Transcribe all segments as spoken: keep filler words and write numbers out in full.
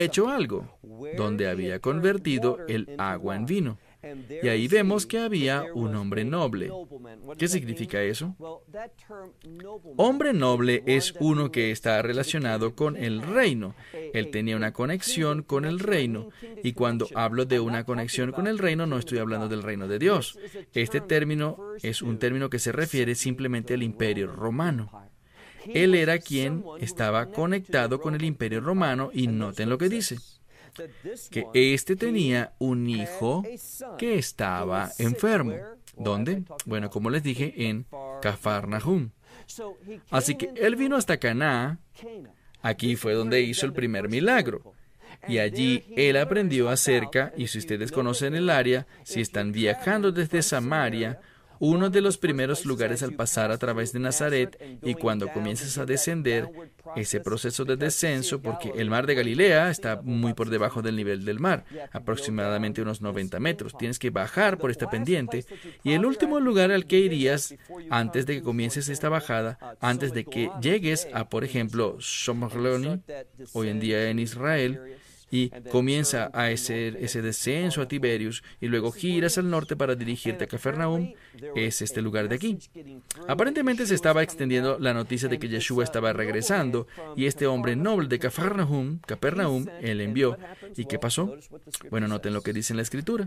hecho algo, donde había convertido el agua en vino. Y ahí vemos que había un hombre noble. ¿Qué significa eso? Hombre noble es uno que está relacionado con el reino. Él tenía una conexión con el reino. Y cuando hablo de una conexión con el reino, no estoy hablando del reino de Dios. Este término es un término que se refiere simplemente al Imperio Romano. Él era quien estaba conectado con el Imperio Romano, y noten lo que dice, que éste tenía un hijo que estaba enfermo. ¿Dónde? Bueno, como les dije, en Cafarnaum. Así que él vino hasta Caná. Aquí fue donde hizo el primer milagro. Y allí él aprendió acerca, y si ustedes conocen el área, si están viajando desde Samaria, uno de los primeros lugares al pasar a través de Nazaret, y cuando comienzas a descender, ese proceso de descenso, porque el mar de Galilea está muy por debajo del nivel del mar, aproximadamente unos noventa metros. Tienes que bajar por esta pendiente, y el último lugar al que irías antes de que comiences esta bajada, antes de que llegues a, por ejemplo, Shomroni, hoy en día en Israel, y comienza a hacer ese descenso a Tiberius, y luego giras al norte para dirigirte a Cafarnaum, es este lugar de aquí. Aparentemente se estaba extendiendo la noticia de que Yeshua estaba regresando, y este hombre noble de Cafarnaum, Capernaum, él envió. ¿Y qué pasó? Bueno, noten lo que dice en la Escritura.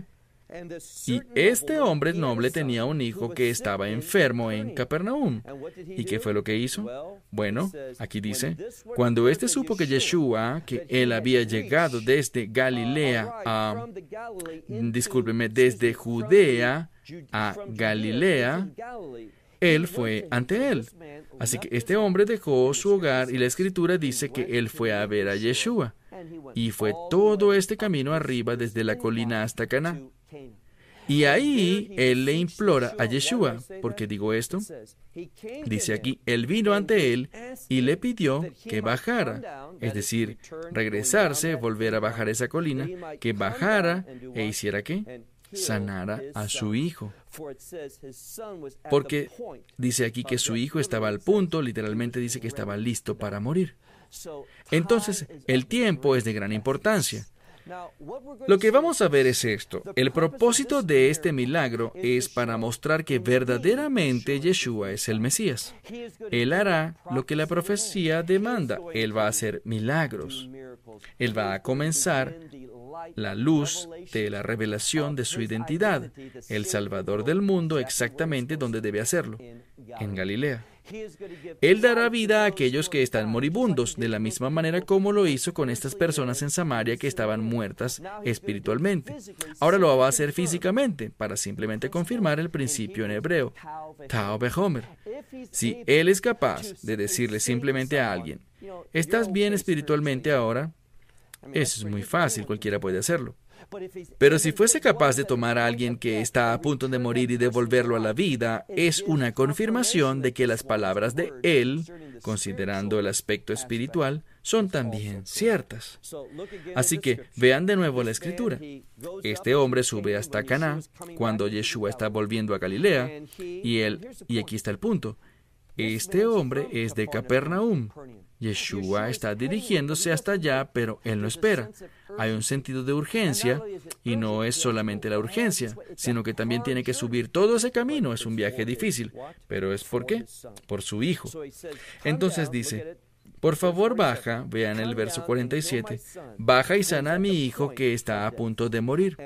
Y este hombre noble tenía un hijo que estaba enfermo en Capernaum. ¿Y qué fue lo que hizo? Bueno, aquí dice, cuando éste supo que Yeshua, que él había llegado desde Galilea a, discúlpeme, desde Judea a Galilea, él fue ante él. Así que este hombre dejó su hogar, y la Escritura dice que él fue a ver a Yeshua. Y fue todo este camino arriba desde la colina hasta Caná. Y ahí él le implora a Yeshua. ¿Por qué digo esto? Dice aquí, él vino ante él y le pidió que bajara, es decir, regresarse, volver a bajar esa colina, que bajara e hiciera ¿qué? Sanara a su hijo. Porque dice aquí que su hijo estaba al punto, literalmente dice que estaba listo para morir. Entonces, el tiempo es de gran importancia. Lo que vamos a ver es esto. El propósito de este milagro es para mostrar que verdaderamente Yeshua es el Mesías. Él hará lo que la profecía demanda. Él va a hacer milagros. Él va a comenzar la luz de la revelación de su identidad, el Salvador del mundo, exactamente donde debe hacerlo, en Galilea. Él dará vida a aquellos que están moribundos, de la misma manera como lo hizo con estas personas en Samaria que estaban muertas espiritualmente. Ahora lo va a hacer físicamente, para simplemente confirmar el principio en hebreo, Tau Behomer. Si Él es capaz de decirle simplemente a alguien, ¿estás bien espiritualmente ahora? Eso es muy fácil, cualquiera puede hacerlo. Pero si fuese capaz de tomar a alguien que está a punto de morir y devolverlo a la vida, es una confirmación de que las palabras de Él, considerando el aspecto espiritual, son también ciertas. Así que vean de nuevo la Escritura. Este hombre sube hasta Caná cuando Yeshua está volviendo a Galilea, y él, y aquí está el punto, este hombre es de Capernaum. Yeshua está dirigiéndose hasta allá, pero él no espera. Hay un sentido de urgencia, y no es solamente la urgencia, sino que también tiene que subir todo ese camino. Es un viaje difícil. ¿Pero es por qué? Por su hijo. Entonces dice, por favor baja, vean el verso cuarenta y siete, baja y sana a mi hijo que está a punto de morir.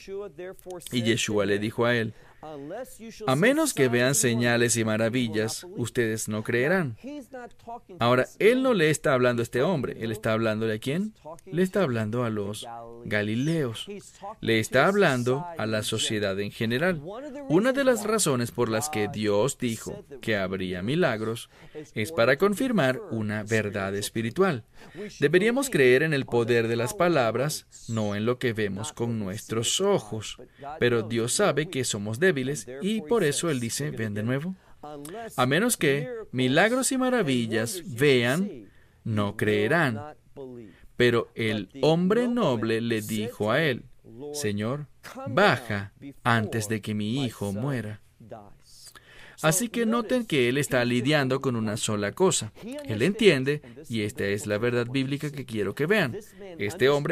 Y Yeshua le dijo a él, a menos que vean señales y maravillas, ustedes no creerán. Ahora, él no le está hablando a este hombre. ¿Él está hablándole a quién? Le está hablando a los galileos. Le está hablando a la sociedad en general. Una de las razones por las que Dios dijo que habría milagros es para confirmar una verdad espiritual. Deberíamos creer en el poder de las palabras, no en lo que vemos con nuestros ojos. Pero Dios sabe que somos débiles. Y por eso Él dice, ven de nuevo, a menos que milagros y maravillas vean, no creerán. Pero el hombre noble le dijo a él, Señor, baja antes de que mi hijo muera. Así que noten que él está lidiando con una sola cosa. Él entiende, y esta es la verdad bíblica que quiero que vean. Este hombre